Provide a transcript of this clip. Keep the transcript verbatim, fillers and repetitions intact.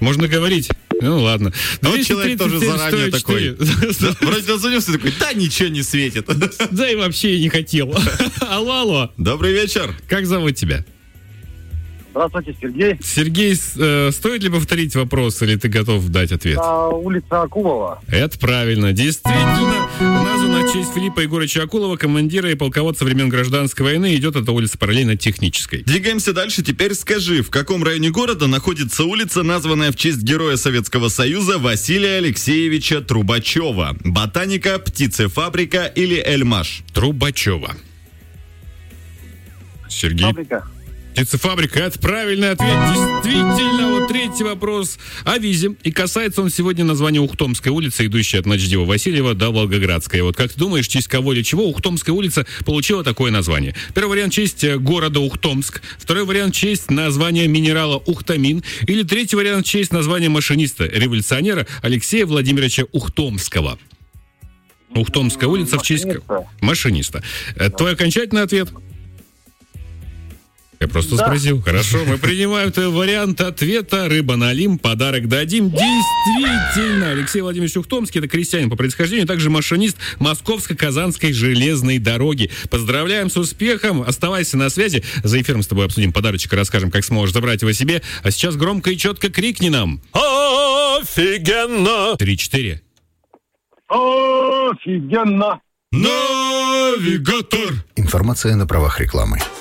Можно говорить. Ну, ладно. А вот человек тоже заранее такой. Вроде дозвонился такой, да ничего не светит. Да и вообще не хотел. Алло, алло. Добрый вечер. Как зовут тебя? Здравствуйте, Сергей. Сергей, э, стоит ли повторить вопрос, или ты готов дать ответ? А, улица Акулова. Это правильно. Действительно, названа в честь Филиппа Егоровича Акулова, командира и полководца времен Гражданской войны. Идет эта улица параллельно Технической. Двигаемся дальше. Теперь скажи, в каком районе города находится улица, названная в честь героя Советского Союза Василия Алексеевича Трубачева? Ботаника, птицефабрика или Эльмаш? Трубачева. Сергей. Фабрика. Птицефабрика, это правильный ответ. Действительно, вот третий вопрос о визе. И касается он сегодня названия Ухтомской улицы, идущей от Ночдева Васильева до Волгоградской. Вот как ты думаешь, в честь кого или чего Ухтомская улица получила такое название? Первый вариант — в честь города Ухтомск. Второй вариант — в честь названия минерала Ухтамин. Или третий вариант — в честь названия машиниста, революционера Алексея Владимировича Ухтомского. Ухтомская улица в честь машиниста. Это твой окончательный ответ? Я просто да. спросил. Хорошо, мы принимаем твой вариант ответа. Рыба налим, подарок дадим. Действительно, Алексей Владимирович Ухтомский — это крестьянин по происхождению, также машинист Московско-Казанской железной дороги. Поздравляем с успехом. Оставайся на связи. За эфиром с тобой обсудим подарочек и расскажем, как сможешь забрать его себе. А сейчас громко и четко крикни нам. Офигенно! Три-четыре. Офигенно! Навигатор! Информация на правах рекламы.